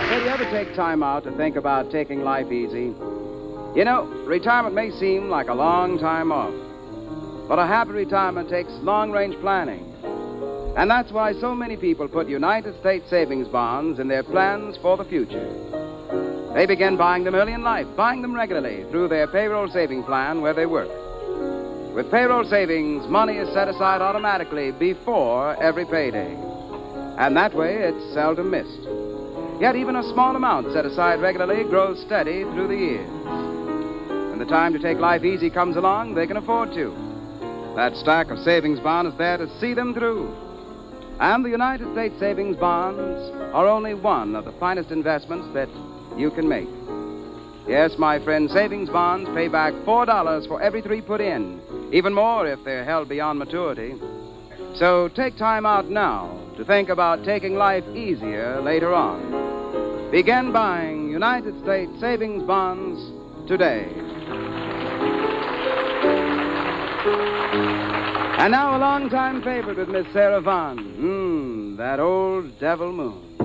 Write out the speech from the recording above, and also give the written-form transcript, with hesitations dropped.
Did you ever take time out to think about taking life easy? You know, retirement may seem like a long time off, but a happy retirement takes long-range planning. And that's why so many people put United States savings bonds in their plans for the future. They begin buying them early in life, buying them regularly through their payroll saving plan where they work. With payroll savings, money is set aside automatically before every payday. And that way, it's seldom missed. Yet even a small amount set aside regularly grows steady through the years. When the time to take life easy comes along, they can afford to. That stack of savings bonds is there to see them through. And the United States savings bonds are only one of the finest investments that you can make. Yes, my friend, savings bonds pay back $4 for every 3 put in, even more if they're held beyond maturity. So take time out now to think about taking life easier later on. Begin buying United States savings bonds today. And now a long-time favorite with Miss Sarah Vaughan. That old devil moon.